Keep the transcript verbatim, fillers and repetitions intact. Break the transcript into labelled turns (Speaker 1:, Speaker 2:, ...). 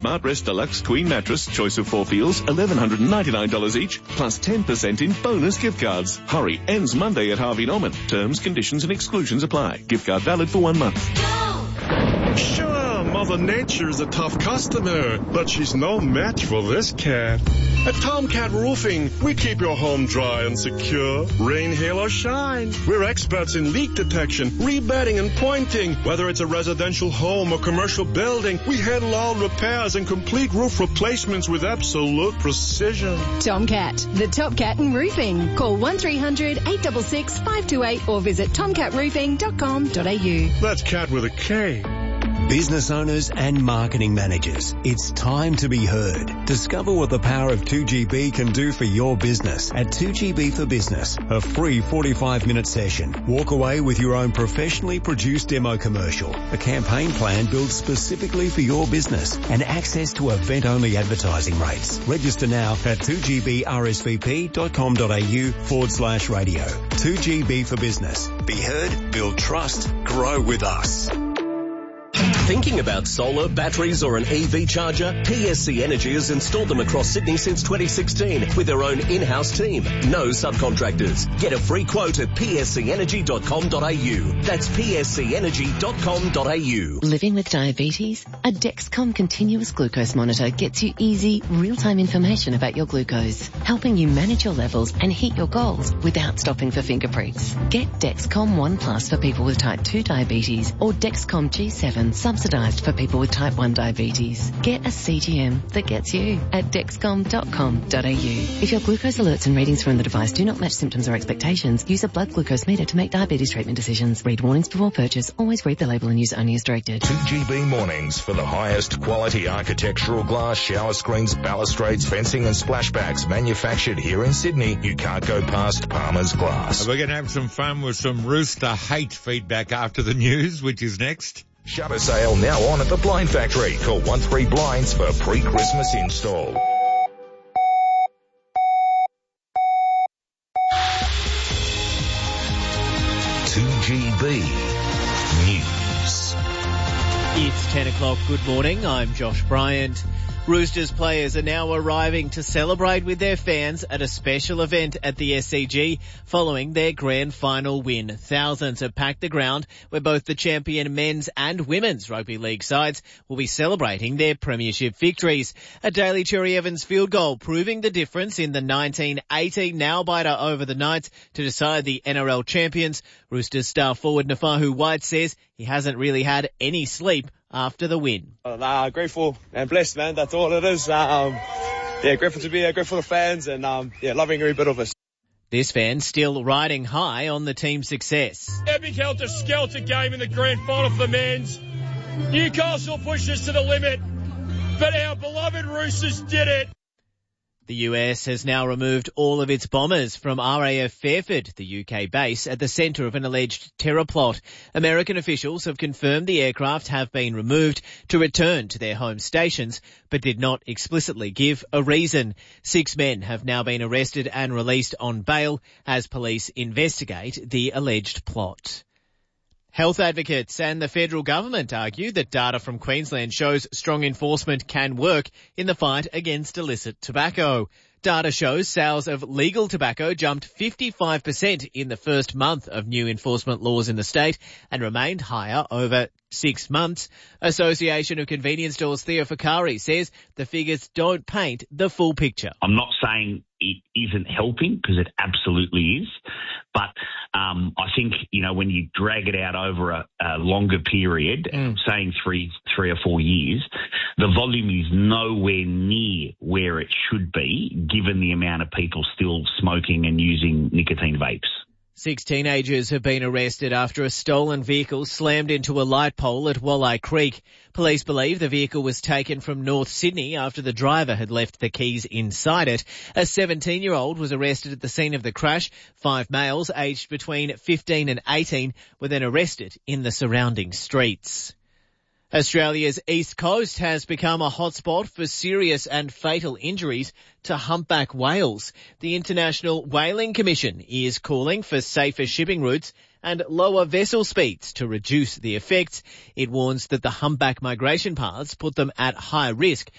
Speaker 1: Smartrest Deluxe Queen Mattress, choice of four feels, eleven ninety-nine dollars each, plus ten percent in bonus gift cards. Hurry, ends Monday at Harvey Norman. Terms, conditions and exclusions apply. Gift card valid for one month.
Speaker 2: Sure, Mother Nature's a tough customer, but she's no match for this cat. At Tomcat Roofing, we keep your home dry and secure. Rain, hail, or shine. We're experts in leak detection, rebedding, and pointing. Whether it's a residential home or commercial building, we handle all repairs and complete roof replacements with absolute precision.
Speaker 3: Tomcat, the top cat in roofing. Call one three hundred, eight six six, five two eight or visit tomcat roofing dot com dot a u.
Speaker 2: That's cat with a K.
Speaker 4: Business owners and marketing managers, it's time to be heard. Discover what the power of two G B can do for your business at two G B for Business, a free forty-five minute session. Walk away with your own professionally produced demo commercial, a campaign plan built specifically for your business, and access to event-only advertising rates. Register now at two G B R S V P dot com dot a u forward slash radio. two G B for Business. Be heard, build trust, grow with us.
Speaker 5: Thinking about solar, batteries or an E V charger? P S C Energy has installed them across Sydney since twenty sixteen with their own in-house team. No subcontractors. Get a free quote at p s c energy dot com dot a u. That's p s c energy dot com dot a u.
Speaker 6: Living with diabetes? A Dexcom continuous glucose monitor gets you easy, real-time information about your glucose, helping you manage your levels and hit your goals without stopping for finger pricks. Get Dexcom One Plus for people with type two diabetes or Dexcom G seven subsidised for people with type one diabetes. Get a C G M that gets you at dexcom dot com dot a u. If your glucose alerts and readings from the device do not match symptoms or expectations, use a blood glucose meter to make diabetes treatment decisions. Read warnings before purchase. Always read the label and use only as directed.
Speaker 7: two G B Mornings for the highest quality architectural glass, shower screens, balustrades, fencing and splashbacks manufactured here in Sydney. You can't go past Palmer's Glass.
Speaker 8: We're going to have some fun with some rooster hate feedback after the news, which is next.
Speaker 7: Shutter sale now on at the Blind Factory. Call one three Blinds for pre-Christmas install. two G B News.
Speaker 9: It's ten o'clock. Good morning. I'm Josh Bryant. Roosters players are now arriving to celebrate with their fans at a special event at the S C G following their grand final win. Thousands have packed the ground where both the champion men's and women's rugby league sides will be celebrating their premiership victories. A Daly Cherry Evans field goal proving the difference in the nineteen eighty nail-biter over the Knights to decide the N R L champions. Roosters star forward Nafahu White says he hasn't really had any sleep after the win.
Speaker 10: Uh, grateful and blessed, man. That's all it is. Um, yeah, grateful to be here, grateful to fans, and um, yeah, loving every bit of us.
Speaker 9: This fan still riding high on the team's success.
Speaker 11: Epic helter-skelter game in the grand final for the men's. Newcastle pushed us to the limit, but our beloved Roosters did it.
Speaker 9: The U S has now removed all of its bombers from R A F Fairford, the U K base, at the centre of an alleged terror plot. American officials have confirmed the aircraft have been removed to return to their home stations, but did not explicitly give a reason. Six men have now been arrested and released on bail as police investigate the alleged plot. Health advocates and the federal government argue that data from Queensland shows strong enforcement can work in the fight against illicit tobacco. Data shows sales of legal tobacco jumped fifty-five percent in the first month of new enforcement laws in the state and remained higher over six months. Association of Convenience Stores Theo Fakari says the figures don't paint the full picture.
Speaker 12: I'm not saying it isn't helping, because it absolutely is. But um, I think, you know, when you drag it out over a, a longer period, mm. saying three, three or four years, the volume is nowhere near where it should be, given the amount of people still smoking and using nicotine vapes.
Speaker 9: Six teenagers have been arrested after a stolen vehicle slammed into a light pole at Walleye Creek. Police believe the vehicle was taken from North Sydney after the driver had left the keys inside it. A seventeen-year-old was arrested at the scene of the crash. Five males aged between fifteen and eighteen were then arrested in the surrounding streets. Australia's east coast has become a hotspot for serious and fatal injuries to humpback whales. The International Whaling Commission is calling for safer shipping routes and lower vessel speeds to reduce the effects. It warns that the humpback migration paths put them at high risk